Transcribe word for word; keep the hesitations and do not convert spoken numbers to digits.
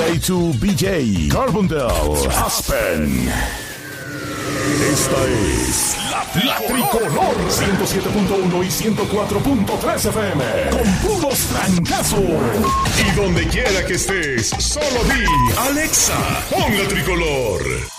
J to B J, Carbondale, Aspen. Esta es la, la Tricolor ciento siete punto uno y ciento cuatro punto tres F M. Con puros trancazos. Y donde quiera que estés, solo di Alexa, pon la Tricolor.